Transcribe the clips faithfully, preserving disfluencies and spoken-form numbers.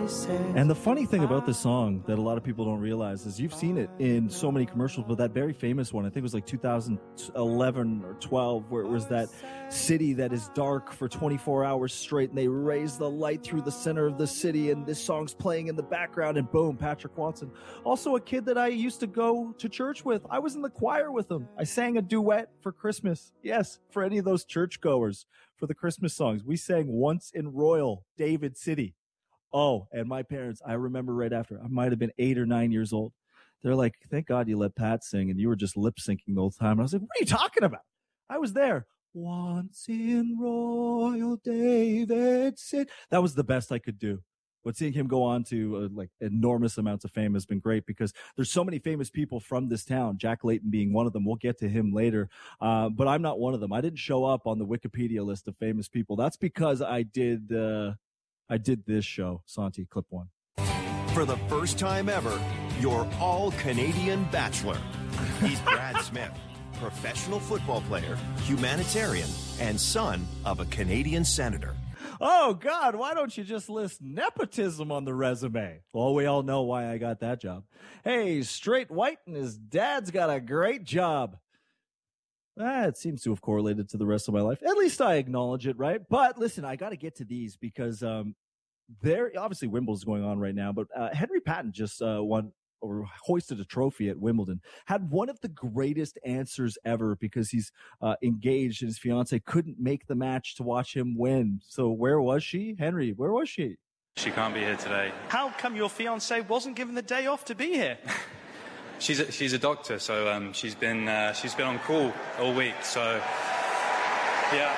And the funny thing about this song that a lot of people don't realize is you've seen it in so many commercials, but that very famous one, I think it was like two thousand eleven or twelve, where it was that city that is dark for twenty-four hours straight, and they raise the light through the center of the city, and this song's playing in the background, and boom, Patrick Watson. Also a kid that I used to go to church with. I was in the choir with him. I sang a duet for Christmas. Yes, for any of those churchgoers, for the Christmas songs. We sang Once in Royal, David City. Oh, and my parents, I remember right after, I might have been eight or nine years old. They're like, thank God you let Pat sing and you were just lip syncing the whole time. And I was like, what are you talking about? I was there. Once in Royal David City. That was the best I could do. But seeing him go on to uh, like enormous amounts of fame has been great because there's so many famous people from this town, Jack Layton being one of them. We'll get to him later. Uh, but I'm not one of them. I didn't show up on the Wikipedia list of famous people. That's because I did, uh, I did this show. Santi, clip one. For the first time ever, your all-Canadian bachelor. He's Brad Smith, professional football player, humanitarian, and son of a Canadian senator. Oh, God, why don't you just list nepotism on the resume? Well, we all know why I got that job. Hey, straight white and his dad's got a great job. Ah, it seems to have correlated to the rest of my life. At least I acknowledge it, right? But listen, I got to get to these because um, there obviously Wimbledon's going on right now, but uh, Henry Patton just uh, won or hoisted a trophy at Wimbledon, had one of the greatest answers ever because he's uh, engaged and his fiance couldn't make the match to watch him win. So where was she? Henry, where was she? She can't be here today. How come your fiance wasn't given the day off to be here? she's a, she's a doctor, so um, she's been uh, she's been on call all week. So yeah,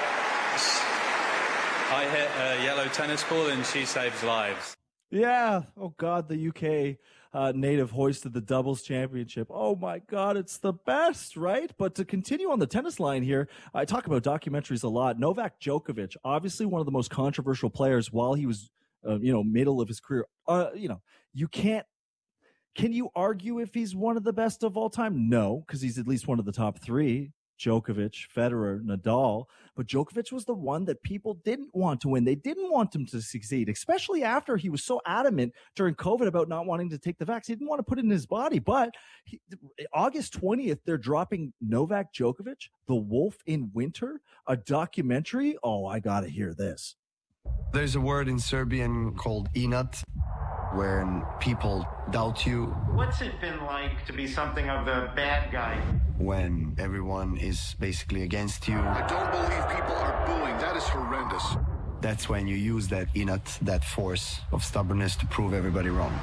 I hit a yellow tennis ball and she saves lives. Yeah. Oh God, the U K uh, native hoisted the doubles championship. Oh my God, it's the best, right? But to continue on the tennis line here, I talk about documentaries a lot. Novak Djokovic, obviously one of the most controversial players while he was, uh, you know, middle of his career. Uh, you know, you can't. Can you argue if he's one of the best of all time? No, because he's at least one of the top three. Djokovic, Federer, Nadal. But Djokovic was the one that people didn't want to win. They didn't want him to succeed, especially after he was so adamant during COVID about not wanting to take the vaccine. He didn't want to put it in his body. But he, August twentieth, they're dropping Novak Djokovic, The Wolf in Winter, a documentary. Oh, I got to hear this. There's a word in Serbian called inat, when people doubt you. What's it been like to be something of the bad guy? When everyone is basically against you. I don't believe people are booing. That is horrendous. That's when you use that inat, that force of stubbornness to prove everybody wrong.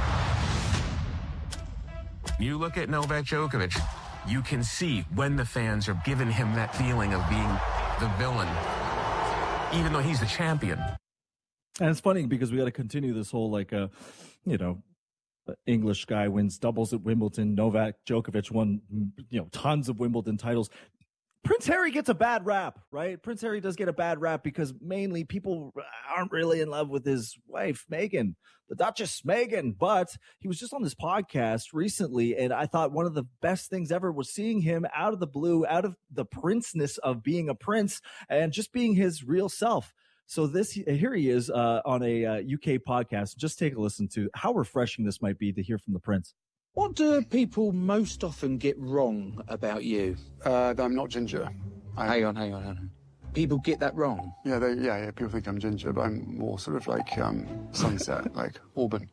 You look at Novak Djokovic, you can see when the fans are giving him that feeling of being the villain, even though he's the champion. And it's funny because we got to continue this whole, like, uh, you know, English guy wins doubles at Wimbledon. Novak Djokovic won, you know, tons of Wimbledon titles. Prince Harry gets a bad rap, right? Prince Harry does get a bad rap because mainly people aren't really in love with his wife, Meghan, the Duchess Meghan. But he was just on this podcast recently, and I thought one of the best things ever was seeing him out of the blue, out of the princeness of being a prince and just being his real self. So this here he is uh, on a uh, U K podcast. Just take a listen to how refreshing this might be to hear from the prince. What do people most often get wrong about you? Uh, that I'm not ginger. I... Hang on, hang on, hang on. People get that wrong? Yeah, they, yeah, yeah. People think I'm ginger, but I'm more sort of like um, sunset, like Auburn.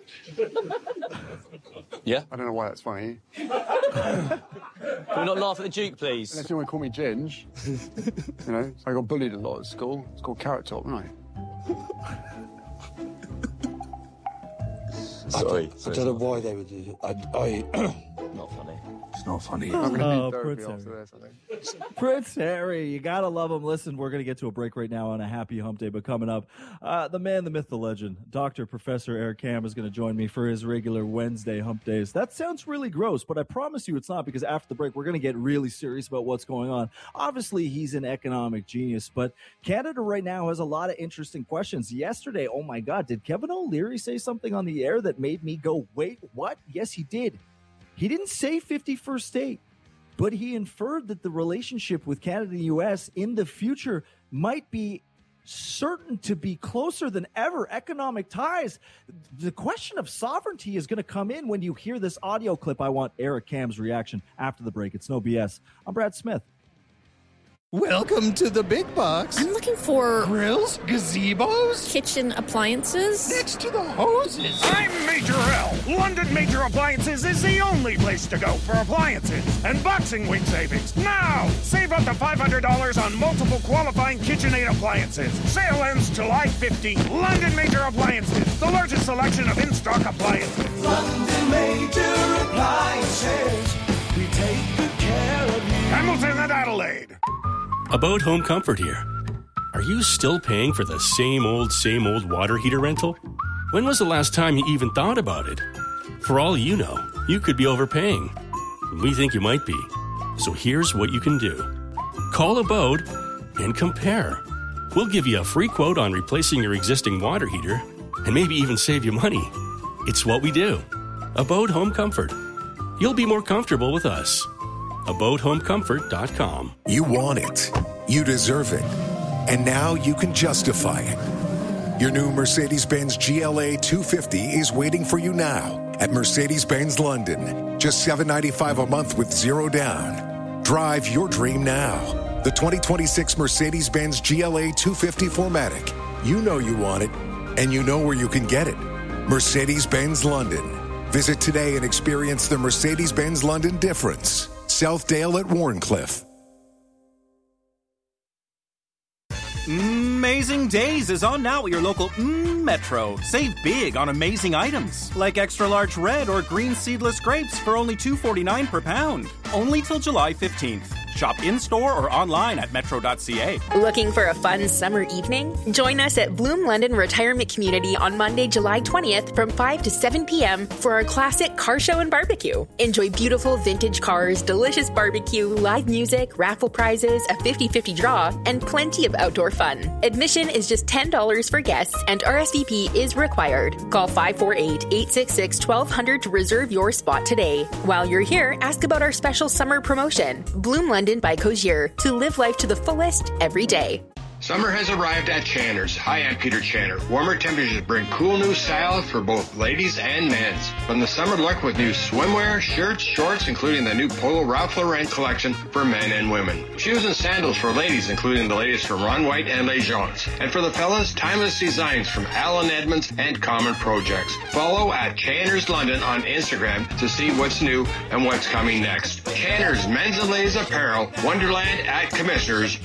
Yeah? I don't know why that's funny. Can we not laugh at the Duke, please? Unless you want to call me Ginge. You know, I got bullied a lot at school. It's called Carrot Top, right? Sorry. I don't, I don't know why they would do it. I, I not funny. It's not funny. Oh, I'm going to need Prince therapy Harry. after this, I think. Prince Harry, you gotta love him. Listen, we're gonna get to a break right now on a happy hump day, but coming up, uh, the man, the myth, the legend, Doctor Professor Eric Kam is gonna join me for his regular Wednesday hump days. That sounds really gross, but I promise you it's not, because after the break, we're gonna get really serious about what's going on. Obviously, he's an economic genius, but Canada right now has a lot of interesting questions. Yesterday, oh my God, did Kevin O'Leary say something on the air that made me go, wait, what? Yes, he did. He didn't say fifty-first state. But he inferred that the relationship with Canada and the U S in the future might be certain to be closer than ever. Economic ties. The question of sovereignty is going to come in when you hear this audio clip. I want Eric Cam's reaction after the break. It's No B S. I'm Brad Smith. Welcome to the big box. I'm looking for grills, gazebos, kitchen appliances. Next to the hoses. I'm Major L. London Major Appliances is the only place to go for appliances and Boxing Week savings. Now, save up to five hundred dollars on multiple qualifying KitchenAid appliances. Sale ends July fifteenth. London Major Appliances, the largest selection of in-stock appliances. London Major Appliances, we take good care of you. Hamilton and Adelaide. About Home Comfort here. Are you still paying for the same old, same old water heater rental? When was the last time you even thought about it? For all you know, you could be overpaying. We think you might be. So here's what you can do. Call Abode and compare. We'll give you a free quote on replacing your existing water heater and maybe even save you money. It's what we do. Abode Home Comfort. You'll be more comfortable with us. abode home comfort dot com. You want it. You deserve it. And now you can justify it. Your new Mercedes-Benz G L A two fifty is waiting for you now at Mercedes-Benz London. Just seven hundred ninety-five dollars a month with zero down. Drive your dream now. The twenty twenty-six Mercedes-Benz G L A two fifty four matic. You know you want it, and you know where you can get it. Mercedes-Benz London. Visit today and experience the Mercedes-Benz London difference. Southdale at Warncliffe. Amazing Days is on now at your local mm, Metro. Save big on amazing items like extra large red or green seedless grapes for only two dollars and forty-nine cents per pound. Only till July fifteenth. Shop in-store or online at metro dot c a. Looking for a fun summer evening? Join us at Bloom London Retirement Community on Monday, July twentieth from five to seven p.m. for our classic car show and barbecue. Enjoy beautiful vintage cars, delicious barbecue, live music, raffle prizes, a fifty-fifty draw, and plenty of outdoor fun. Admission is just ten dollars for guests and R S V P is required. Call five four eight, eight six six, one two zero zero to reserve your spot today. While you're here, ask about our special summer promotion. Bloom London by Cozier, to live life to the fullest every day. Summer has arrived at Channer's. Hi, I'm Peter Channer. Warmer temperatures bring cool new styles for both ladies and men's. From the summer look with new swimwear, shirts, shorts, including the new Polo Ralph Lauren collection for men and women. Shoes and sandals for ladies, including the latest from Ron White and Les Jones. And for the fellas, timeless designs from Alan Edmonds and Common Projects. Follow at Channer's London on Instagram to see what's new and what's coming next. Channer's Men's and Ladies Apparel, Wonderland at Commissioners.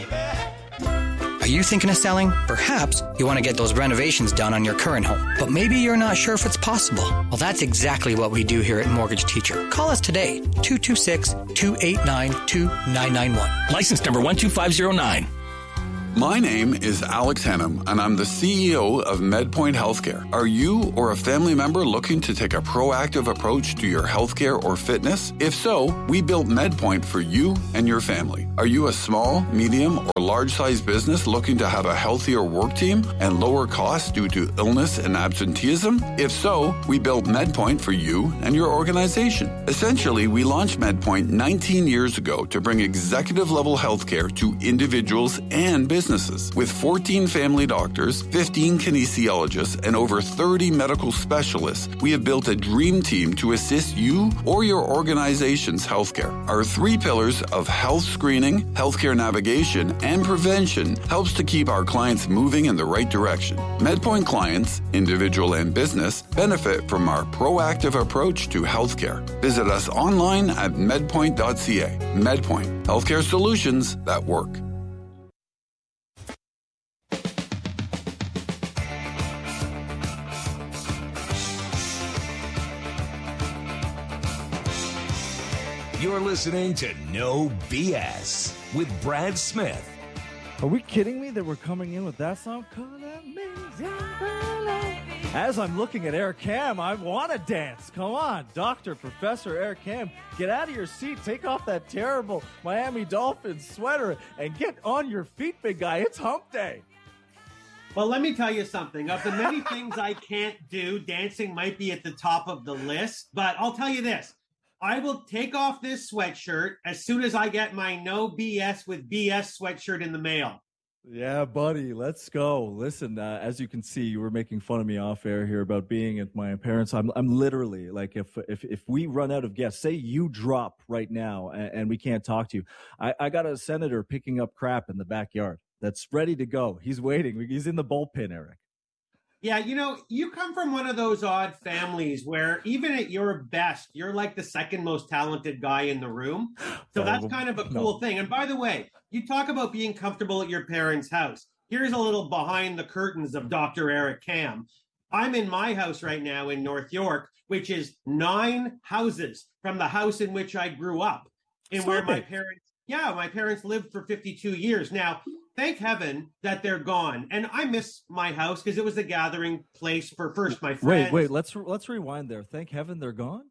Are you thinking of selling? Perhaps you want to get those renovations done on your current home, but maybe you're not sure if it's possible. Well, that's exactly what we do here at Mortgage Teacher. Call us today, two two six, two eight nine, two nine nine one. License number one two five zero nine. My name is Alex Hennam, and I'm the C E O of MedPoint Healthcare. Are you or a family member looking to take a proactive approach to your healthcare or fitness? If so, we built MedPoint for you and your family. Are you a small, medium, or large-sized business looking to have a healthier work team and lower costs due to illness and absenteeism? If so, we built MedPoint for you and your organization. Essentially, we launched MedPoint nineteen years ago to bring executive-level healthcare to individuals and businesses. Businesses. With fourteen family doctors, fifteen kinesiologists, and over thirty medical specialists, we have built a dream team to assist you or your organization's healthcare. Our three pillars of health screening, healthcare navigation, and prevention helps to keep our clients moving in the right direction. MedPoint clients, individual and business, benefit from our proactive approach to healthcare. Visit us online at medpoint dot c a. MedPoint, healthcare solutions that work. You're listening to No B S with Brad Smith. Are we kidding me that we're coming in with that song? As I'm looking at Eric Cam, I want to dance. Come on, Doctor Professor Eric Cam, get out of your seat, take off that terrible Miami Dolphins sweater, and get on your feet, big guy. It's hump day. Well, let me tell you something. Of the many things I can't do, dancing might be at the top of the list. But I'll tell you this. I will take off this sweatshirt as soon as I get my No B S with B S sweatshirt in the mail. Yeah, buddy, let's go. Listen, uh, as you can see, you were making fun of me off air here about being at my parents'. I'm, I'm literally like, if if if we run out of guests, say you drop right now and, and we can't talk to you, I, I got a senator picking up crap in the backyard that's ready to go. He's waiting. He's in the bullpen, Eric. Yeah, you know, you come from one of those odd families where even at your best, you're like the second most talented guy in the room. So Uh, that's kind of a cool no. thing. And by the way, you talk about being comfortable at your parents' house. Here's a little behind the curtains of Doctor Eric Cam. I'm in my house right now in North York, which is nine houses from the house in which I grew up, and Stop where my it. parents, yeah, my parents lived for fifty-two years. Now, thank heaven that they're gone. And I miss my house because it was a gathering place for first my friends. Wait, wait, let's let's rewind there. Thank heaven they're gone.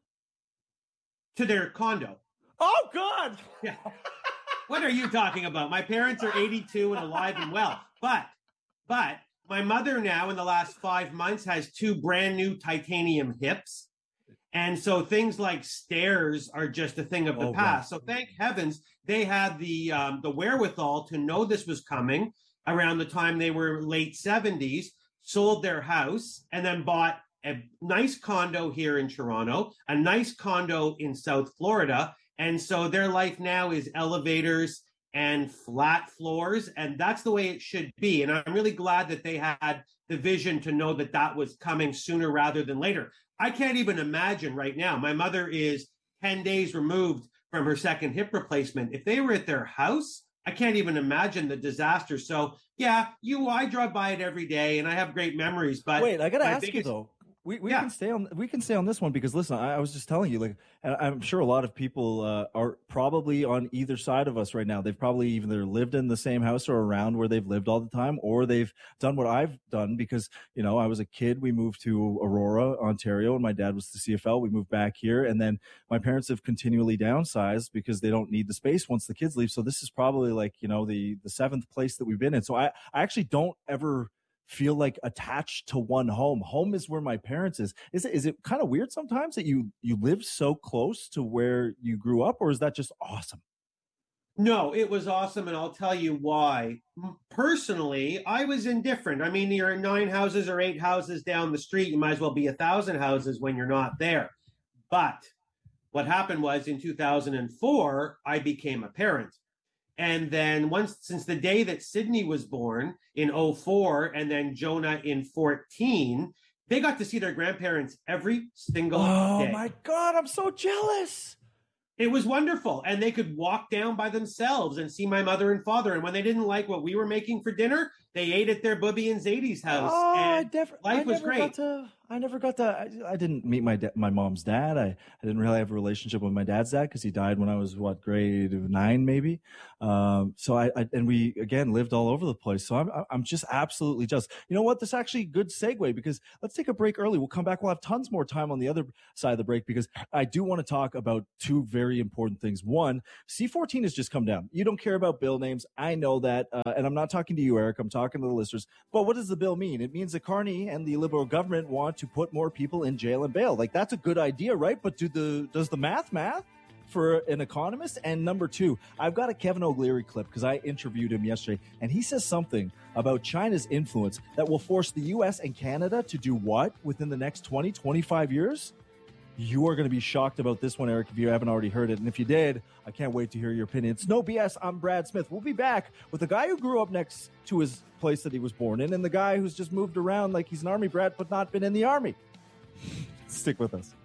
To their condo. Oh God! Yeah. What are you talking about? My parents are eighty-two and alive and well. But, but my mother now in the last five months has two brand new titanium hips. And so things like stairs are just a thing of the Oh, past. So thank heavens they had the um, the wherewithal to know this was coming around the time they were late seventies, sold their house, and then bought a nice condo here in Toronto, a nice condo in South Florida. And so their life now is elevators and flat floors, and that's the way it should be. And I'm really glad that they had the vision to know that that was coming sooner rather than later. I can't even imagine right now. My mother is ten days removed from her second hip replacement. If they were at their house, I can't even imagine the disaster. So yeah, you, I drive by it every day and I have great memories, but Wait, I got to my ask you biggest- though. We we Yeah. can stay on we can stay on this one because listen, I, I was just telling you, like, and I'm sure a lot of people uh, are probably on either side of us right now. They've probably either lived in the same house or around where they've lived all the time, or they've done what I've done because you know I was a kid. We moved to Aurora, Ontario, and my dad was the C F L. We moved back here, and then my parents have continually downsized because they don't need the space once the kids leave. So this is probably like you know the the seventh place that we've been in. So I I actually don't ever feel like attached to one home. Home is where my parents is. Is it is it kind of weird sometimes that you you live so close to where you grew up, or is that just awesome? No, it was awesome, and I'll tell you why. M- Personally, I was indifferent. I mean, you're nine houses or eight houses down the street. You might as well be a thousand houses when you're not there. But what happened was in two thousand four, I became a parent. And then once, since the day that Sydney was born in oh four and then Jonah in fourteen, they got to see their grandparents every single Oh day. my God, I'm so jealous. It was wonderful. And they could walk down by themselves and see my mother and father. And when they didn't like what we were making for dinner, they ate at their Bubby and Zadie's house. Oh, I and never, life I was never great. got to. I never got to. I, I didn't meet my da- my mom's dad. I, I didn't really have a relationship with my dad's dad because he died when I was what grade nine maybe. Um, so I, I and we again lived all over the place. So I'm I'm just absolutely just. You know what? This is actually a good segue because let's take a break early. We'll come back. We'll have tons more time on the other side of the break because I do want to talk about two very important things. One, C fourteen has just come down. You don't care about bill names. I know that, uh, and I'm not talking to you, Eric. I'm talking to the listeners. But what does the bill mean? It means that Carney and the Liberal government want to put more people in jail and bail. Like that's a good idea, right? But do the does the math math for an economist? And number two, I've got a Kevin O'Leary clip because I interviewed him yesterday, and he says something about China's influence that will force the U S and Canada to do what within the next twenty, twenty-five years? You are going to be shocked about this one, Eric, if you haven't already heard it. And if you did, I can't wait to hear your opinion. It's No B S. I'm Brad Smith. We'll be back with the guy who grew up next to his place that he was born in and the guy who's just moved around like he's an Army brat but not been in the Army. Stick with us.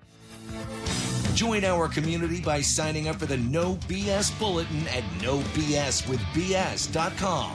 Join our community by signing up for the No B S Bulletin at no b s with b s dot com.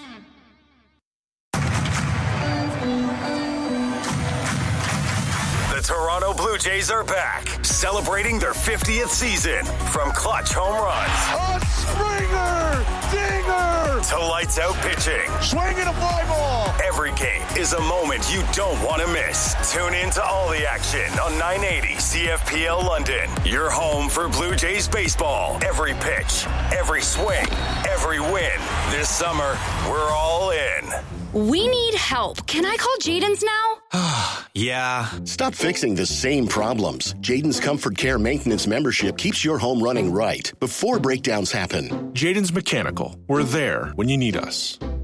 The Toronto Blue Jays are back, celebrating their fiftieth season. From clutch home runs, A Springer! Dinger! to lights out pitching. Swinging a fly ball! Every game is a moment you don't want to miss. Tune in to all the action on nine eighty C F P L London. Your home for Blue Jays baseball. Every pitch, every swing, every win. This summer, we're all in. We need help. Can I call Jaden's now? Yeah. Stop fixing the same problems. Jaden's Comfort Care Maintenance membership keeps your home running right before breakdowns happen. Jaden's Mechanical. We're there when you need us.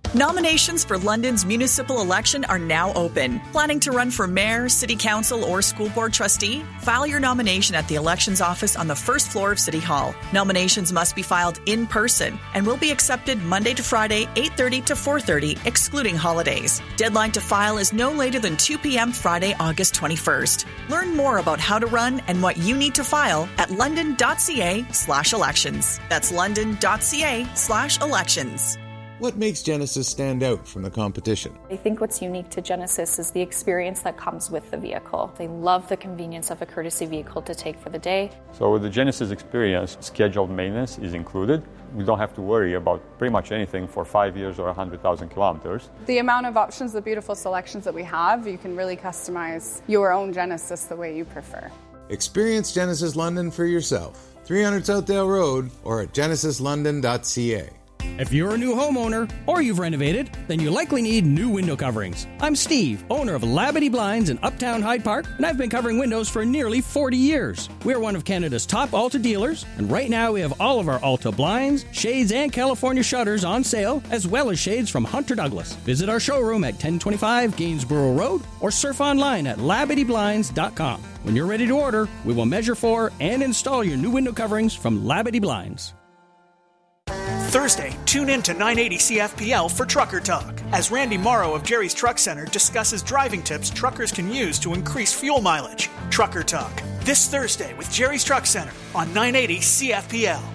Nominations for London's municipal election are now open. Planning to run for mayor, city council, or school board trustee? File your nomination at the elections office on the first floor of City Hall. Nominations must be filed in person and will be accepted Monday to Friday, eight thirty to four thirty, excluding holidays. Deadline to file is no later than two p.m. Friday, August twenty-first. Learn more about how to run and what you need to file at london.ca slash elections. That's london.ca slash elections. What makes Genesis stand out from the competition? I think what's unique to Genesis is the experience that comes with the vehicle. They love the convenience of a courtesy vehicle to take for the day. So with the Genesis experience, scheduled maintenance is included. We don't have to worry about pretty much anything for five years or one hundred thousand kilometers. The amount of options, the beautiful selections that we have, you can really customize your own Genesis the way you prefer. Experience Genesis London for yourself. three hundred Southdale Road or at genesis london dot c a. If you're a new homeowner or you've renovated, then you likely need new window coverings. I'm Steve, owner of Labadee Blinds in Uptown Hyde Park, and I've been covering windows for nearly forty years. We're one of Canada's top Alta dealers, and right now we have all of our Alta blinds, shades, and California shutters on sale, as well as shades from Hunter Douglas. Visit our showroom at ten twenty-five Gainsborough Road or surf online at labadee blinds dot com. When you're ready to order, we will measure for and install your new window coverings from Labadee Blinds. Thursday, tune in to nine eighty C F P L for Trucker Talk, as Randy Morrow of Jerry's Truck Center discusses driving tips truckers can use to increase fuel mileage. Trucker Talk, this Thursday with Jerry's Truck Center on nine eighty C F P L.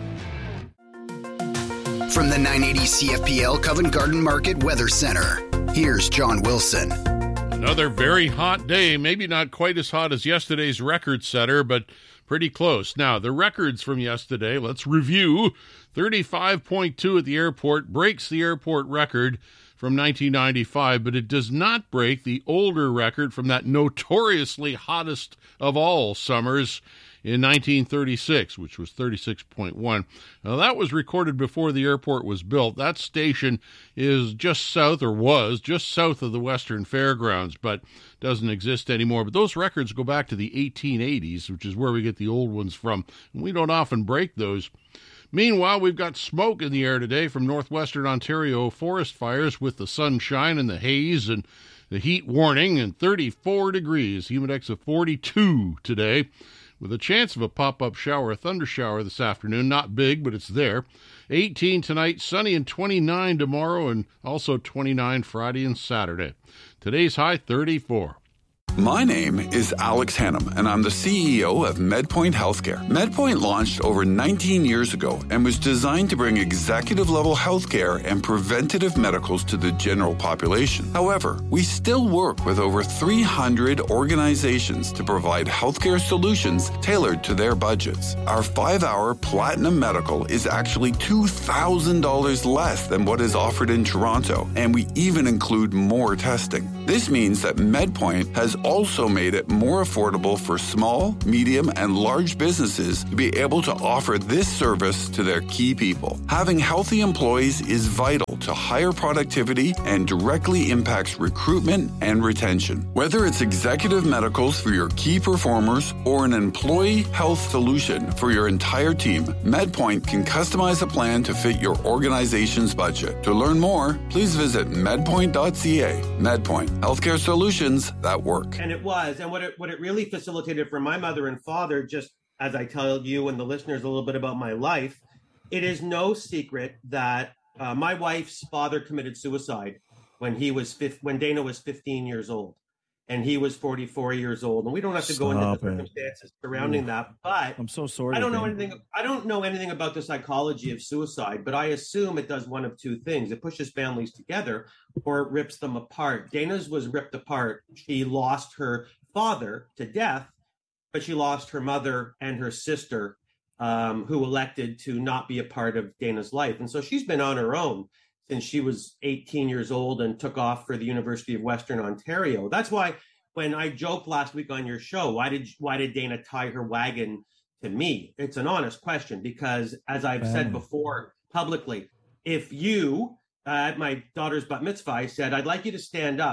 From the nine eighty C F P L Covent Garden Market Weather Center, here's John Wilson. Another very hot day, maybe not quite as hot as yesterday's record setter, but pretty close. Now, the records from yesterday, let's review. thirty-five point two at the airport breaks the airport record from nineteen ninety-five, but it does not break the older record from that notoriously hottest of all summers in nineteen thirty-six, which was thirty-six point one. Now, that was recorded before the airport was built. That station is just south, or was, just south of the Western Fairgrounds, but doesn't exist anymore. But those records go back to the eighteen eighties, which is where we get the old ones from, and we don't often break those. Meanwhile, we've got smoke in the air today from northwestern Ontario forest fires with the sunshine and the haze and the heat warning, and thirty-four degrees, humidex of forty-two today, with a chance of a pop-up shower, a thunder shower this afternoon. Not big, but it's there. eighteen tonight, sunny and twenty-nine tomorrow, and also twenty-nine Friday and Saturday. Today's high, thirty-four. My name is Alex Hannum, and I'm the C E O of MedPoint Healthcare. MedPoint launched over nineteen years ago and was designed to bring executive-level healthcare and preventative medicals to the general population. However, we still work with over three hundred organizations to provide healthcare solutions tailored to their budgets. Our five-hour Platinum Medical is actually two thousand dollars less than what is offered in Toronto, and we even include more testing. This means that MedPoint has also made it more affordable for small, medium, and large businesses to be able to offer this service to their key people. Having healthy employees is vital to higher productivity and directly impacts recruitment and retention. Whether it's executive medicals for your key performers or an employee health solution for your entire team, MedPoint can customize a plan to fit your organization's budget. To learn more, please visit medpoint dot c a. MedPoint, healthcare solutions that work. And it was, and what it what it really facilitated for my mother and father, just as I tell you and the listeners a little bit about my life, it is no secret that uh, my wife's father committed suicide when he was fifth, when Dana was fifteen years old, and he was forty-four years old. And we don't have to go Stop into the circumstances surrounding Ooh. that, but I'm so sorry. I don't know Dana. anything. I don't know anything about the psychology of suicide, but I assume it does one of two things: it pushes families together, or it rips them apart. Dana's was ripped apart. She lost her father to death, but she lost her mother and her sister, um, who elected to not be a part of Dana's life. And so she's been on her own since she was eighteen years old and took off for the University of Western Ontario. That's why when I joked last week on your show, why did why did Dana tie her wagon to me? It's an honest question, because as I've Um. said before publicly, if you, uh, at my daughter's bat mitzvah, I said, I'd like you to stand up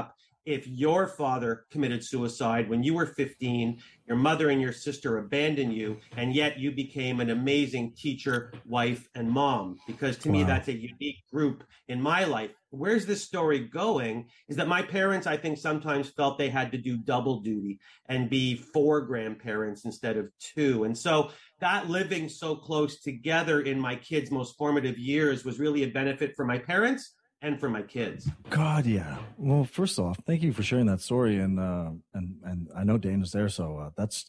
if your father committed suicide when you were fifteen, your mother and your sister abandoned you, and yet you became an amazing teacher, wife, and mom. Because to wow. me, that's a unique group in my life. Where's this story going is that my parents, I think, sometimes felt they had to do double duty and be four grandparents instead of two. And so that living so close together in my kids' most formative years was really a benefit for my parents and for my kids. God, yeah. Well, first off, thank you for sharing that story. And uh, and and I know Dana's there, so uh, that's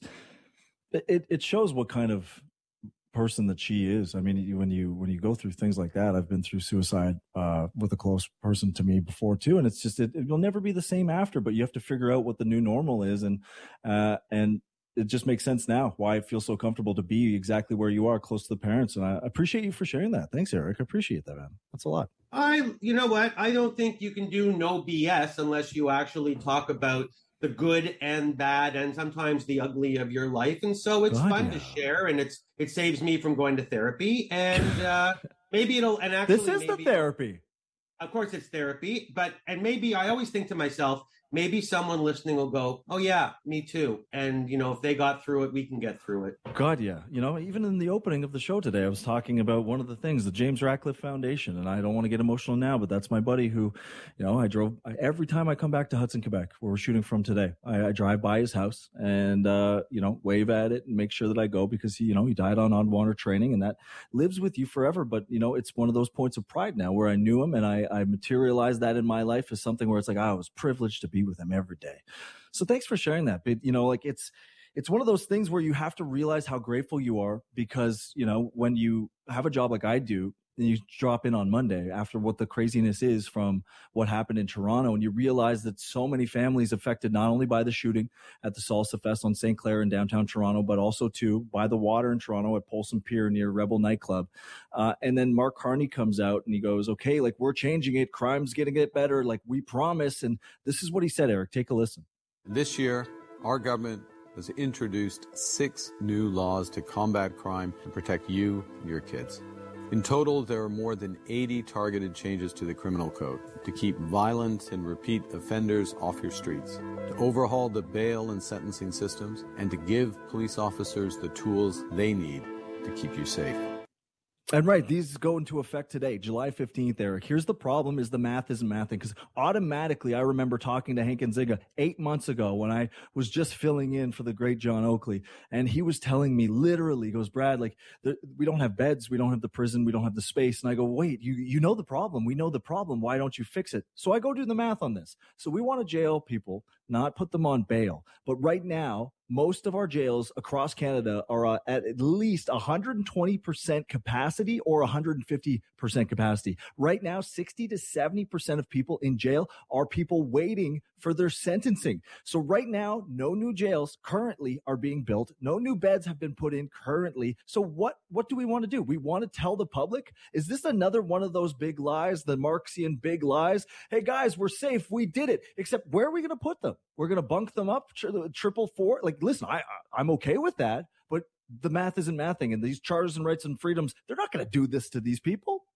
it. It shows what kind of person that she is. I mean, you, when you when you go through things like that, I've been through suicide uh, with a close person to me before too, and it's just it, it'll never be the same after. But you have to figure out what the new normal is, and uh, and it just makes sense now why it feels so comfortable to be exactly where you are, close to the parents. And I appreciate you for sharing that. Thanks, Eric. I appreciate that, man. That's a lot. I, you know what? I don't think you can do no B S unless you actually talk about the good and bad and sometimes the ugly of your life. And so it's God, fun yeah. to share, and it's it saves me from going to therapy. And uh, maybe it'll, and actually this is maybe, the therapy. Of course it's therapy, but, and maybe I always think to myself, maybe someone listening will go, oh yeah, me too. And, you know, if they got through it, we can get through it. God, yeah. You know, even in the opening of the show today, I was talking about one of the things, the James Ratcliffe Foundation. And I don't want to get emotional now, but that's my buddy who, you know, I drove I, every time I come back to Hudson, Quebec, where we're shooting from today, I, I drive by his house and, uh, you know, wave at it and make sure that I go because he, you know, he died on on water training, and that lives with you forever. But, you know, it's one of those points of pride now where I knew him, and I, I materialized that in my life as something where it's like, oh, I was privileged to be with him every day. So thanks for sharing that. But, you know, like it's, it's one of those things where you have to realize how grateful you are because, you know, when you have a job like I do, and you drop in on Monday after what the craziness is from what happened in Toronto, and you realize that so many families affected not only by the shooting at the Salsa Fest on Saint Clair in downtown Toronto, but also too by the water in Toronto at Polson Pier near Rebel Nightclub. Uh, and then Mark Carney comes out and he goes, okay, like we're changing it. Crime's going to get better. Like we promise. And this is what he said, Eric, take a listen. This year, our government has introduced six new laws to combat crime and protect you and your kids. In total, there are more than eighty targeted changes to the criminal code to keep violent and repeat offenders off your streets, to overhaul the bail and sentencing systems, and to give police officers the tools they need to keep you safe. And right, these go into effect today, July fifteenth, Eric. Here's the problem is the math isn't mathing, because automatically I remember talking to Hank Nzinga eight months ago when I was just filling in for the great John Oakley. And he was telling me literally, he goes, Brad, like the, we don't have beds, we don't have the prison, we don't have the space. And I go, wait, you, you know the problem. We know the problem. Why don't you fix it? So I go do the math on this. So we want to jail people, not put them on bail. But right now, most of our jails across Canada are uh, at at least one hundred twenty percent capacity or one hundred fifty percent capacity. Right now, sixty to seventy percent of people in jail are people waiting for their sentencing. So right now, no new jails currently are being built. No new beds have been put in currently. So what, what do we want to do? We want to tell the public, is this another one of those big lies, the Marxian big lies? Hey guys, we're safe. We did it. Except where are we going to put them? We're going to bunk them up tri- triple four. Like, listen, I, I'm okay with that, but the math isn't mathing, and these charters and rights and freedoms, they're not going to do this to these people.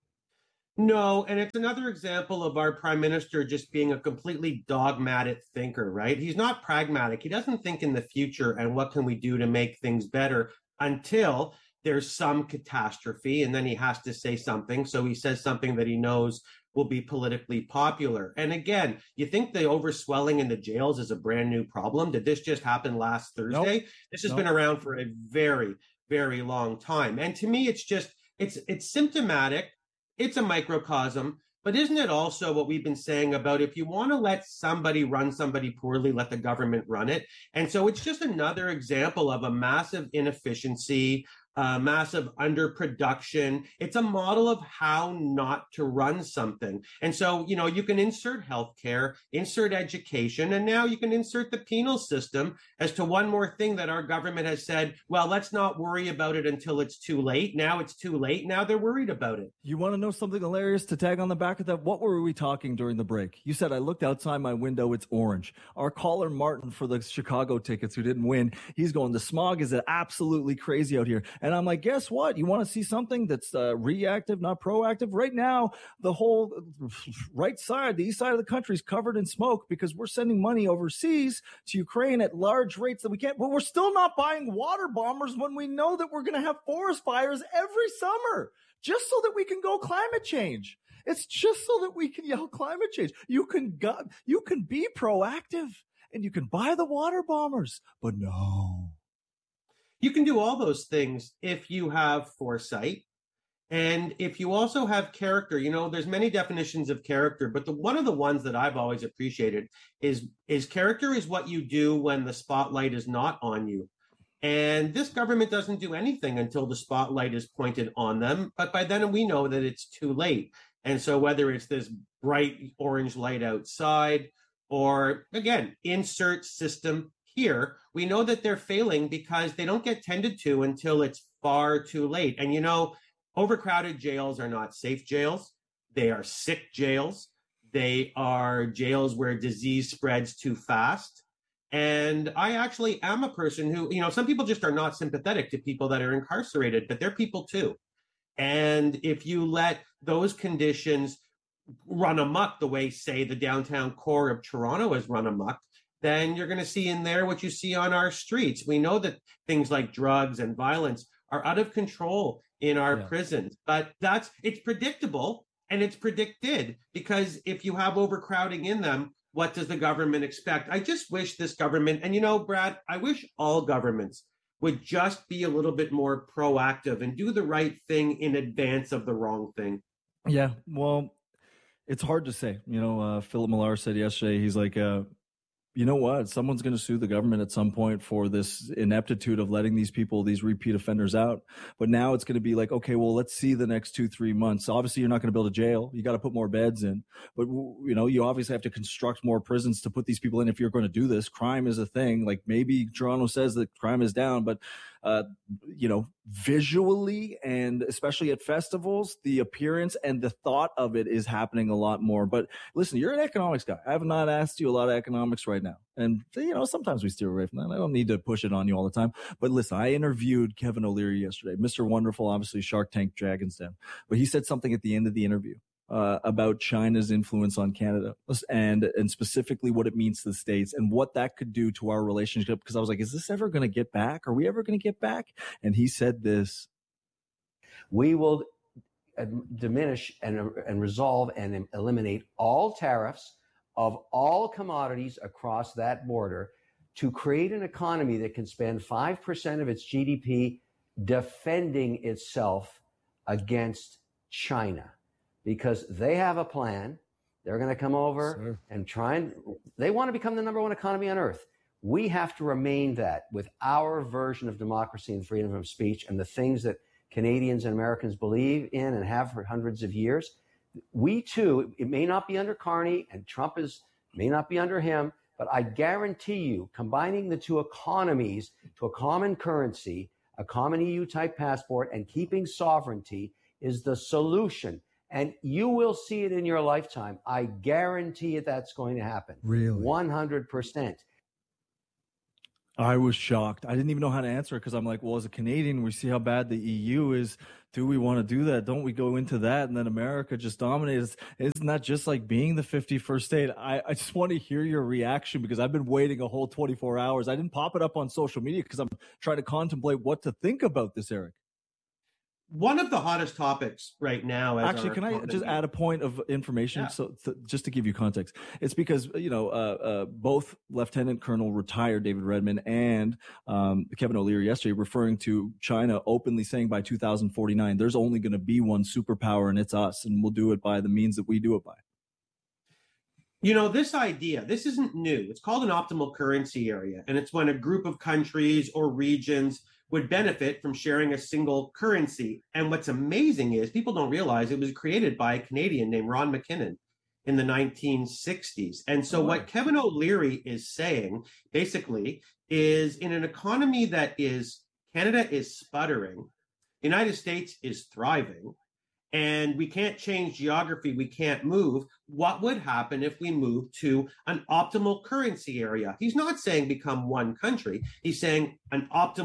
No, and it's another example of our prime minister just being a completely dogmatic thinker, right? He's not pragmatic. He doesn't think in the future and what can we do to make things better until there's some catastrophe, and then he has to say something. So he says something that he knows will be politically popular. And again, you think the overswelling in the jails is a brand new problem? Did this just happen last Thursday? Nope. This has nope. been around for a very, very long time. And to me, it's just, it's it's symptomatic. It's a microcosm. But isn't it also what we've been saying about if you want to let somebody run somebody poorly, let the government run it? And so it's just another example of a massive inefficiency, Uh, massive underproduction. It's a model of how not to run something. And so, you know, you can insert healthcare, insert education, and now you can insert the penal system as to one more thing that our government has said, well, let's not worry about it until it's too late. Now it's too late. Now they're worried about it. You want to know something hilarious to tag on the back of that? What were we talking during the break? You said, I looked outside my window, it's orange. Our caller, Martin, for the Chicago tickets who didn't win, he's going, the smog is absolutely crazy out here. And I'm like, guess what? You want to see something that's uh, reactive, not proactive? Right now, the whole right side, the east side of the country is covered in smoke because we're sending money overseas to Ukraine at large rates that we can't, but we're still not buying water bombers when we know that we're going to have forest fires every summer just so that we can go climate change. It's just so that we can yell climate change. You can go, you can be proactive and you can buy the water bombers, but no. You can do all those things if you have foresight and if you also have character. You know, there's many definitions of character, but the one of the ones that I've always appreciated is is character is what you do when the spotlight is not on you. And this government doesn't do anything until the spotlight is pointed on them. But by then we know that it's too late. And so whether it's this bright orange light outside or, again, insert system here, we know that they're failing because they don't get tended to until it's far too late. And, you know, overcrowded jails are not safe jails. They are sick jails. They are jails where disease spreads too fast. And I actually am a person who, you know, some people just are not sympathetic to people that are incarcerated, but they're people too. And if you let those conditions run amok the way, say, the downtown core of Toronto has run amok, then you're going to see in there what you see on our streets. We know that things like drugs and violence are out of control in our yeah. prisons, but that's it's predictable and it's predicted because if you have overcrowding in them, what does the government expect? I just wish this government, and you know, Brad, I wish all governments would just be a little bit more proactive and do the right thing in advance of the wrong thing. Yeah, well, it's hard to say. You know, uh, Philip Millar said yesterday, he's like, uh, you know what? Someone's going to sue the government at some point for this ineptitude of letting these people, these repeat offenders out. But now it's going to be like, okay, well, let's see the next two, three months. Obviously, you're not going to build a jail. You got to put more beds in. But, you know, you obviously have to construct more prisons to put these people in if you're going to do this. Crime is a thing. Like maybe Toronto says that crime is down, but Uh, you know, visually and especially at festivals, the appearance and the thought of it is happening a lot more. But listen, you're an economics guy. I have not asked you a lot of economics right now. And, you know, sometimes we steer away from that. I don't need to push it on you all the time. But listen, I interviewed Kevin O'Leary yesterday, Mister Wonderful, obviously Shark Tank Dragon's Den. But he said something at the end of the interview Uh, about China's influence on Canada and and specifically what it means to the States and what that could do to our relationship. Because I was like, is this ever going to get back? Are we ever going to get back? And he said this. We will uh, diminish and, and resolve and eliminate all tariffs of all commodities across that border to create an economy that can spend five percent of its G D P defending itself against China. Because they have a plan. They're going to come over sure. and try and they want to become the number one economy on earth. We have to remain that with our version of democracy and freedom of speech and the things that Canadians and Americans believe in and have for hundreds of years. We too, it may not be under Carney and Trump is may not be under him, but I guarantee you combining the two economies to a common currency, a common E U type passport and keeping sovereignty is the solution. And you will see it in your lifetime. I guarantee it that's going to happen. Really? one hundred percent. I was shocked. I didn't even know how to answer it because I'm like, well, as a Canadian, we see how bad the E U is. Do we want to do that? Don't we go into that and then America just dominates? Isn't that just like being the fifty-first state? I, I just want to hear your reaction because I've been waiting a whole twenty-four hours. I didn't pop it up on social media because I'm trying to contemplate what to think about this, Eric. One of the hottest topics right now. As Actually, can I just add a point of information? Yeah. So, th- just to give you context, it's because you know uh, uh, both Lieutenant Colonel retired David Redman and um, Kevin O'Leary yesterday referring to China openly saying by two thousand forty-nine there's only going to be one superpower and it's us, and we'll do it by the means that we do it by. You know, this idea, this isn't new. It's called an optimal currency area, and it's when a group of countries or regions would benefit from sharing a single currency. And what's amazing is people don't realize it was created by a Canadian named Ron McKinnon in the nineteen sixties. And so oh, wow. what Kevin O'Leary is saying basically is in an economy that is, Canada is sputtering, the United States is thriving, and we can't change geography, we can't move. What would happen if we move to an optimal currency area? He's not saying become one country. He's saying an optimal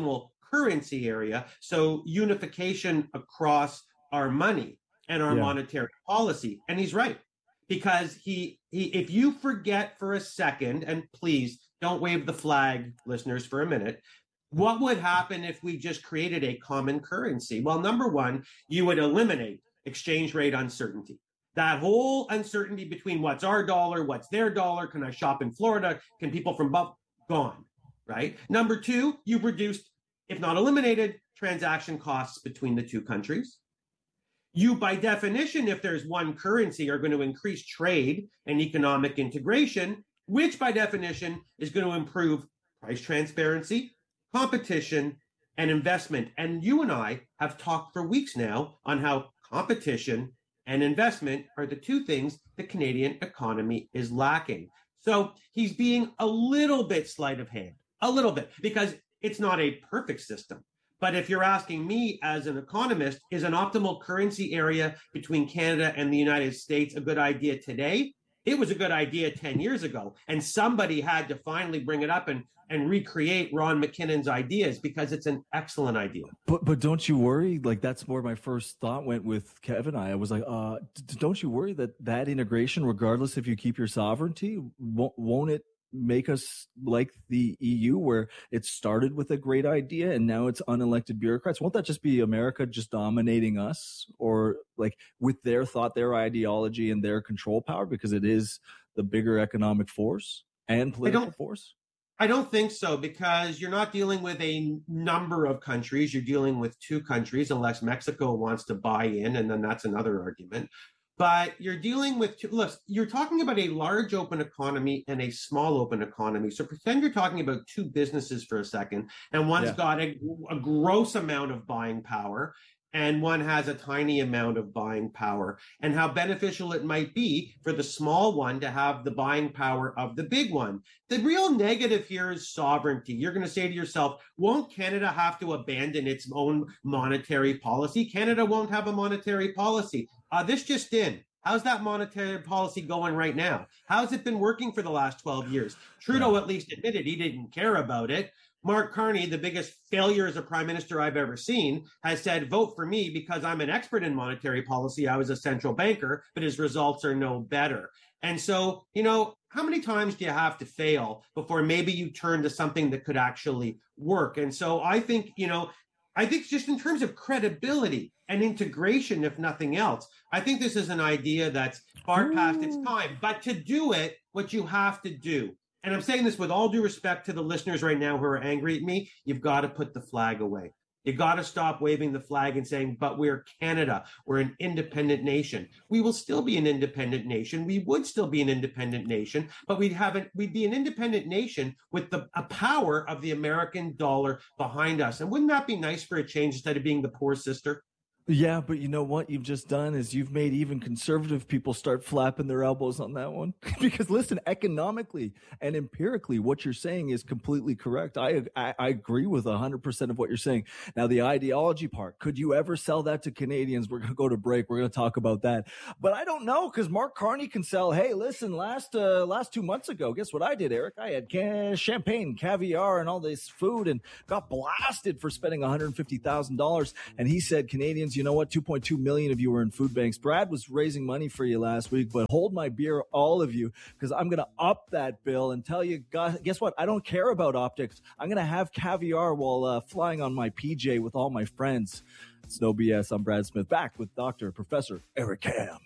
currency area, so unification across our money and our Yeah. monetary policy. And he's right, because he, he if you forget for a second, and please don't wave the flag, listeners, for a minute, what would happen if we just created a common currency? Well, number one, you would eliminate exchange rate uncertainty. That whole uncertainty between what's our dollar, what's their dollar, can I shop in Florida, can people from Buff, gone, right? Number two, you've reduced, if not eliminated, transaction costs between the two countries. You, by definition, if there's one currency, are going to increase trade and economic integration, which by definition is going to improve price transparency, competition, and investment. And you and I have talked for weeks now on how competition and investment are the two things the Canadian economy is lacking. So he's being a little bit sleight of hand, a little bit, because it's not a perfect system. But if you're asking me as an economist, is an optimal currency area between Canada and the United States a good idea today? It was a good idea ten years ago. And somebody had to finally bring it up and, and recreate Ron McKinnon's ideas, because it's an excellent idea. But but don't you worry? Like, that's where my first thought went with Kevin and I. I was like, uh, d- don't you worry that that integration, regardless if you keep your sovereignty, won't, won't it make us like the E U, where it started with a great idea and now it's unelected bureaucrats? Won't that just be America just dominating us, or like with their thought, their ideology, and their control power, because it is the bigger economic force and political force? I don't think so, because you're not dealing with a number of countries. You're dealing with two countries, unless Mexico wants to buy in, and then that's another argument. But you're dealing with, two, look, you're talking about a large open economy and a small open economy. So pretend you're talking about two businesses for a second, and one's Yeah. got a, a gross amount of buying power, and one has a tiny amount of buying power, and how beneficial it might be for the small one to have the buying power of the big one. The real negative here is sovereignty. You're going to say to yourself, won't Canada have to abandon its own monetary policy? Canada won't have a monetary policy. Uh, this just in. How's that monetary policy going right now? How's it been working for the last twelve years? Trudeau at least admitted he didn't care about it. Mark Carney, the biggest failure as a prime minister I've ever seen, has said, vote for me because I'm an expert in monetary policy. I was a central banker, but his results are no better. And so, you know, how many times do you have to fail before maybe you turn to something that could actually work? And so I think, you know, I think just in terms of credibility and integration, if nothing else, I think this is an idea that's far past its time. But to do it, what you have to do, and I'm saying this with all due respect to the listeners right now who are angry at me, you've got to put the flag away. You got to stop waving the flag and saying, but we're Canada. We're an independent nation. We will still be an independent nation. We would still be an independent nation, but we'd have an, we'd be an independent nation with the a power of the American dollar behind us. And wouldn't that be nice for a change instead of being the poor sister? Yeah, but you know what you've just done is you've made even conservative people start flapping their elbows on that one. Because listen, economically and empirically, what you're saying is completely correct. I I, I agree with one hundred percent of what you're saying. Now, the ideology part, could you ever sell that to Canadians? We're going to go to break. We're going to talk about that. But I don't know, because Mark Carney can sell, hey, listen, last uh, last two months ago, guess what I did, Eric? I had ca- champagne, caviar, and all this food and got blasted for spending one hundred fifty thousand dollars. And he said, Canadians, you know what? two point two million of you were in food banks. Brad was raising money for you last week, but hold my beer, all of you, because I'm going to up that bill and tell you, guess what? I don't care about optics. I'm going to have caviar while uh, flying on my P J with all my friends. It's No B S. I'm Brad Smith, back with Doctor Professor Eric Ham.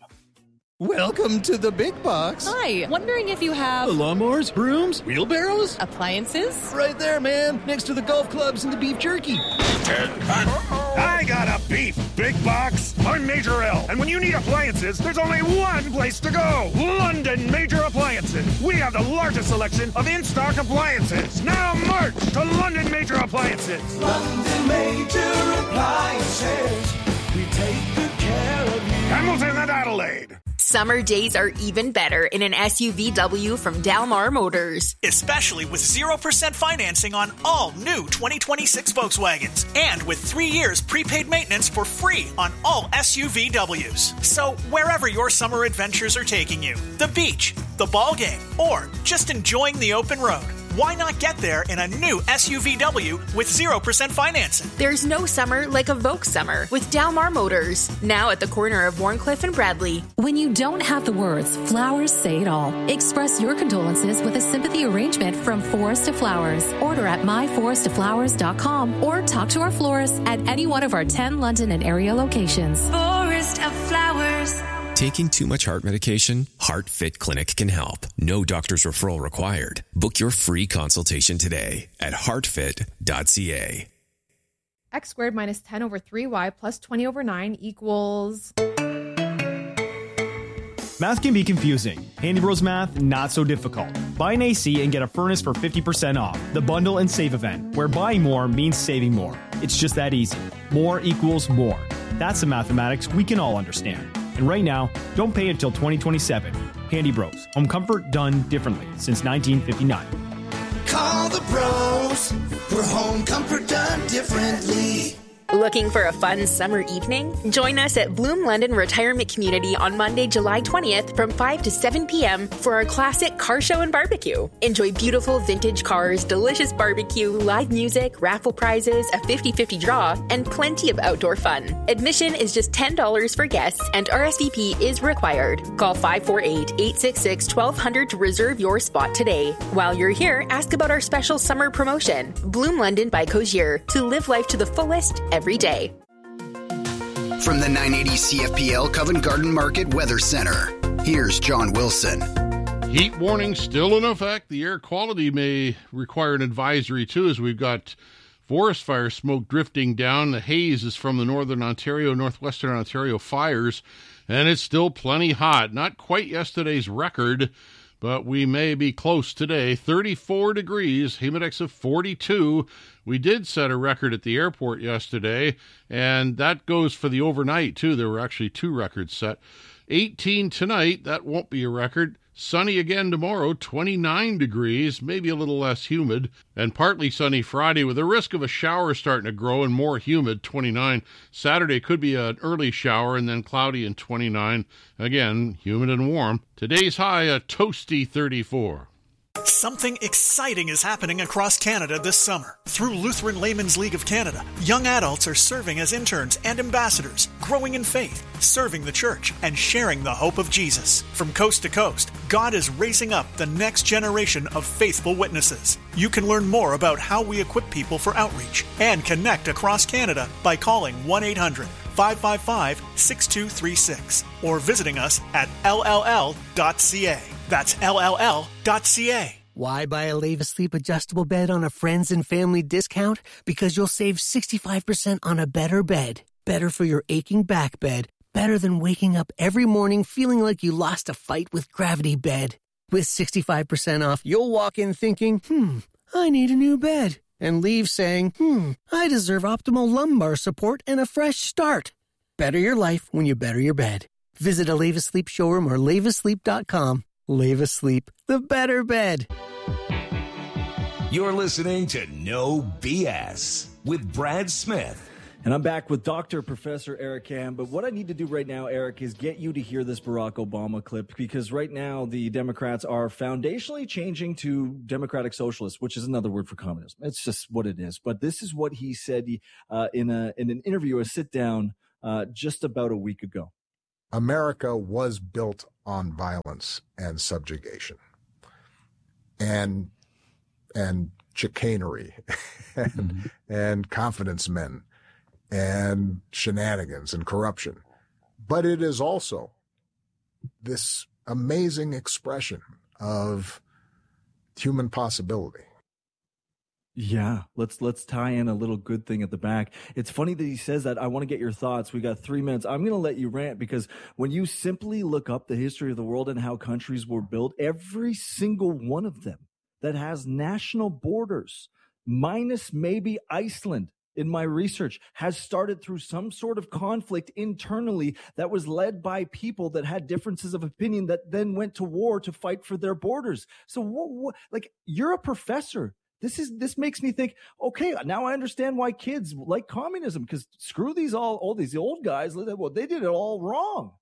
Welcome to the big box. Hi, wondering if you have lawnmowers, brooms, wheelbarrows, appliances? Right there, man, next to the golf clubs and the beef jerky. I got a beef big box. I'm Major L, and when you need appliances, there's only one place to go. London Major Appliances. We have the largest selection of in-stock appliances. Now march to London Major Appliances. London Major Appliances. We take good care of you. Hamilton and Adelaide. Summer days are even better in an S U V W from Dalmar Motors. Especially with zero percent financing on all new twenty twenty-six Volkswagens. And with three years prepaid maintenance for free on all S U V Ws. So wherever your summer adventures are taking you, the beach, the ball game, or just enjoying the open road, Why not get there in a new S U V W with zero percent financing? There's no summer like a Vogue summer with Dalmar Motors. Now at the corner of Warncliffe and Bradley. When you don't have the words, flowers say it all. Express your condolences with a sympathy arrangement from Forest of Flowers. Order at my forest of flowers dot com or talk to our florist at any one of our ten London and area locations. Forest of Flowers. Taking too much heart medication? HeartFit Clinic can help. No doctor's referral required. Book your free consultation today at heart fit dot c a. X squared minus ten over three y plus twenty over nine equals... Math can be confusing. Handy Bros Math, not so difficult. Buy an A C and get a furnace for fifty percent off. The bundle and save event, where buying more means saving more. It's just that easy. More equals more. That's the mathematics we can all understand. And right now, don't pay until twenty twenty-seven. Handy Bros. Home comfort done differently since nineteen fifty-nine. Call the bros for home comfort done differently. Looking for a fun summer evening? Join us at Bloom London Retirement Community on Monday, July twentieth from five to seven p.m. for our classic car show and barbecue. Enjoy beautiful vintage cars, delicious barbecue, live music, raffle prizes, a fifty-fifty draw, and plenty of outdoor fun. Admission is just ten dollars for guests and R S V P is required. Call five four eight, eight six six, one two zero zero to reserve your spot today. While you're here, ask about our special summer promotion. Bloom London by Cozier, to live life to the fullest every day. From the nine eighty C F P L Covent Garden Market Weather Center, here's John Wilson. Heat warning still in effect. The air quality may require an advisory too, as we've got forest fire smoke drifting down. The haze is from the northern Ontario, northwestern Ontario fires, and it's still plenty hot. Not quite yesterday's record, but we may be close today. thirty-four degrees, humidex of forty-two. We did set a record at the airport yesterday, and that goes for the overnight, too. There were actually two records set. eighteen tonight, that won't be a record. Sunny again tomorrow, twenty-nine degrees, maybe a little less humid. And partly sunny Friday with a risk of a shower starting to grow and more humid, twenty-nine. Saturday could be an early shower and then cloudy and twenty-nine. Again, humid and warm. Today's high, a toasty thirty-four. Something exciting is happening across Canada this summer. Through Lutheran Laymen's League of Canada, young adults are serving as interns and ambassadors, growing in faith, serving the church, and sharing the hope of Jesus. From coast to coast, God is raising up the next generation of faithful witnesses. You can learn more about how we equip people for outreach and connect across Canada by calling one eight hundred, five five five, six two three six or visiting us at L L L dot C A. That's L L L dot C A. Why buy a Leva Sleep adjustable bed on a friends and family discount? Because you'll save sixty-five percent on a better bed. Better for your aching back bed. Better than waking up every morning feeling like you lost a fight with Gravity Bed. With sixty-five percent off, you'll walk in thinking, hmm, I need a new bed. And leave saying, hmm, I deserve optimal lumbar support and a fresh start. Better your life when you better your bed. Visit a Leva Sleep showroom or leva sleep dot com. Leva Sleep, the better bed. You're listening to No B S with Brad Smith. And I'm back with Doctor Professor Eric Ham. But what I need to do right now, Eric, is get you to hear this Barack Obama clip, because right now the Democrats are foundationally changing to democratic socialists, which is another word for communism. It's just what it is. But this is what he said uh, in a in an interview, a sit down, uh, just about a week ago. America was built on violence and subjugation and and chicanery and, mm-hmm. and confidence men and shenanigans and corruption. But it is also this amazing expression of human possibility. Yeah, let's let's tie in a little good thing at the back. It's funny that he says that. I want to get your thoughts. We got three minutes. I'm going to let you rant, because when you simply look up the history of the world and how countries were built, every single one of them that has national borders, minus maybe Iceland, in my research, has started through some sort of conflict internally that was led by people that had differences of opinion that then went to war to fight for their borders. So, what, what, like, you're a professor. This is this makes me think, okay, now I understand why kids like communism, because screw these all, all these old guys. Well, they did it all wrong.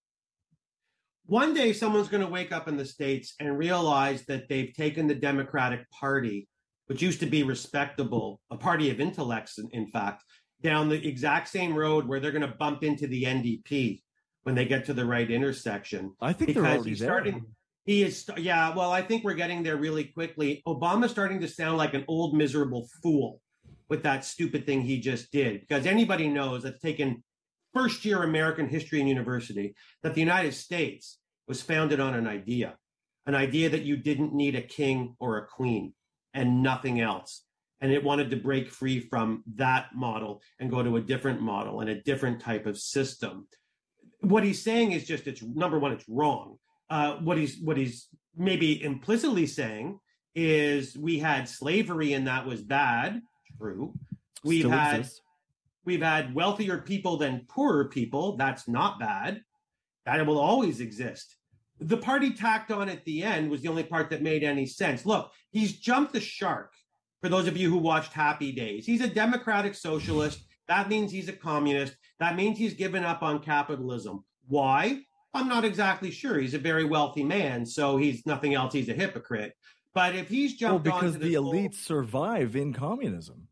One day someone's going to wake up in the States and realize that they've taken the Democratic Party which used to be respectable, a party of intellects, in, in fact, down the exact same road where they're going to bump into the N D P when they get to the right intersection. I think because they're already he's there. starting. He is, yeah. Well, I think we're getting there really quickly. Obama's starting to sound like an old miserable fool with that stupid thing he just did, because anybody knows that's taken first year American history in university that the United States was founded on an idea, an idea that you didn't need a king or a queen and nothing else. And it wanted to break free from that model and go to a different model and a different type of system. What he's saying is just, it's number one, it's wrong. Uh, what he's what he's maybe implicitly saying is we had slavery and that was bad. True. We've Still had exists. we've had wealthier people than poorer people. That's not bad. That will always exist. The part he tacked on at the end was the only part that made any sense. Look, he's jumped the shark. For those of you who watched Happy Days, he's a democratic socialist. That means he's a communist. That means he's given up on capitalism. Why? I'm not exactly sure. He's a very wealthy man, so he's nothing else. He's a hypocrite. But if he's jumped well, because on the elites survive in communism.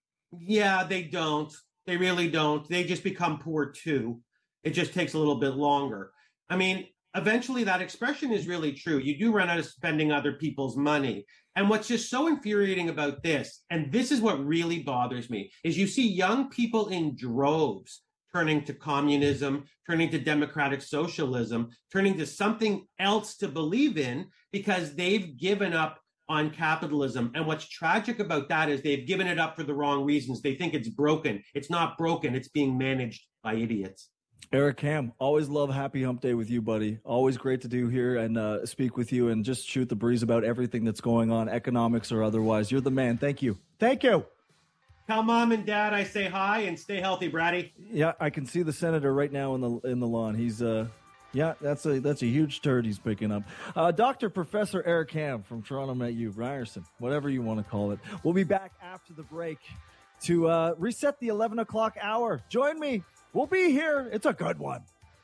Yeah, they don't. They really don't. They just become poor too. It just takes a little bit longer. I mean, eventually that expression is really true. You do run out of spending other people's money. And what's just so infuriating about this, and this is what really bothers me, is you see young people in droves turning to communism, turning to democratic socialism, turning to something else to believe in because they've given up on capitalism. And what's tragic about that is they've given it up for the wrong reasons. They think it's broken. It's not broken. It's being managed by idiots. Eric Ham, always love Happy Hump Day with you, buddy. Always great to do here and uh, speak with you and just shoot the breeze about everything that's going on, economics or otherwise. You're the man. Thank you. Thank you. Tell mom and dad I say hi and stay healthy, Bratty. Yeah, I can see the senator right now in the in the lawn. He's uh, yeah, that's a that's a huge turd he's picking up. Uh, Doctor Professor Eric Ham from Toronto Met U, Ryerson, whatever you want to call it. We'll be back after the break to uh, reset the eleven o'clock hour. Join me. We'll be here. It's a good one.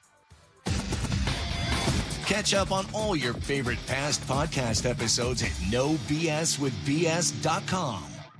Catch up on all your favorite past podcast episodes at no b s with b s dot com.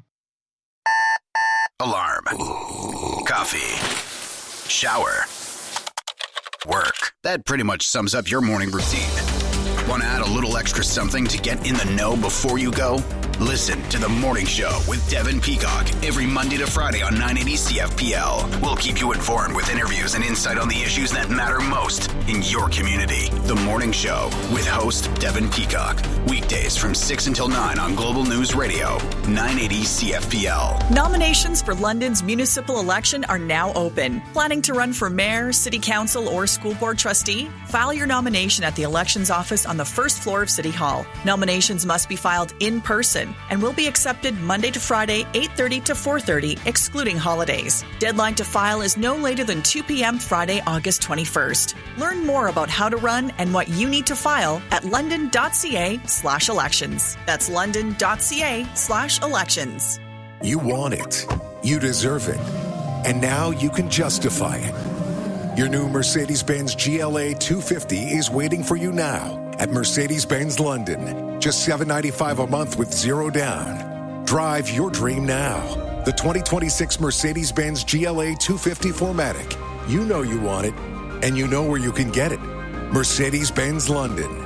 Alarm. Coffee. Shower. Work. That pretty much sums up your morning routine. Want to add a little extra something to get in the know before you go? Listen to The Morning Show with Devin Peacock every Monday to Friday on nine eighty C F P L. We'll keep you informed with interviews and insight on the issues that matter most in your community. The Morning Show with host Devin Peacock. Weekdays from six until nine on Global News Radio, nine eighty C F P L. Nominations for London's municipal election are now open. Planning to run for mayor, city council, or school board trustee? File your nomination at the elections office on the first floor of City Hall. Nominations must be filed in person and will be accepted Monday to Friday, eight thirty to four thirty, excluding holidays. Deadline to file is no later than two p.m. Friday, August twenty-first. Learn more about how to run and what you need to file at london.ca slash elections. That's london.ca slash elections. You want it. You deserve it. And now you can justify it. Your new Mercedes-Benz G L A two fifty is waiting for you now at Mercedes-Benz London. Just seven hundred ninety-five dollars a month with zero down. Drive your dream now. The twenty twenty-six Mercedes-Benz G L A two fifty four matic. You know you want it, and you know where you can get it. Mercedes-Benz London.